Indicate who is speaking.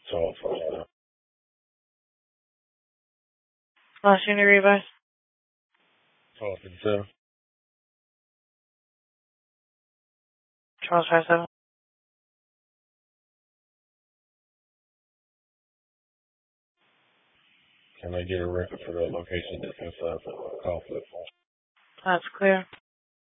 Speaker 1: 12 for
Speaker 2: Last unit revise.
Speaker 1: 1257.
Speaker 2: Charles 57.
Speaker 1: Can I get a record for the location that's inside the conflict?
Speaker 2: That's clear.